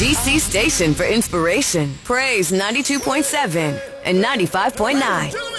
DC station for inspiration. Praise 92.7 and 95.9.